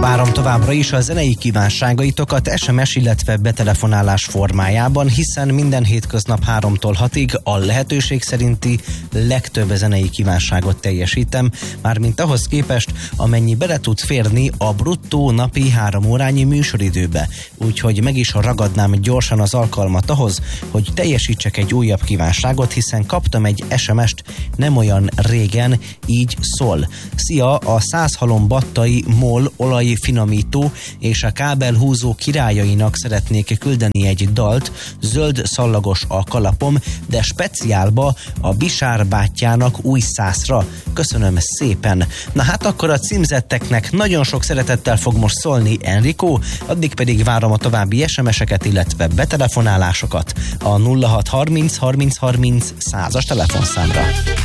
Várom továbbra is a zenei kívánságaitokat SMS, illetve betelefonálás formájában, hiszen minden hétköznap 3-tól 6-ig a lehetőség szerinti legtöbb zenei kívánságot teljesítem, mármint ahhoz képest, amennyi bele tud férni a bruttó napi 3 órányi műsoridőbe. Úgyhogy meg is ragadnám gyorsan az alkalmat ahhoz, hogy teljesítsek egy újabb kívánságot, hiszen kaptam egy SMS-t nem olyan régen, így szól. Szia, a 100 halombattai MOL olajfinomító és a kábelhúzó királyainak szeretnék küldeni egy dalt, zöld szallagos a kalapom, de speciálba a Bisár bátyjának Újszászra. Köszönöm szépen. Na hát akkor a címzetteknek nagyon sok szeretettel fog most szólni Enrico, addig pedig várom a további SMS-eket, illetve betelefonálásokat a 0630 30 30 100-as telefonszámra.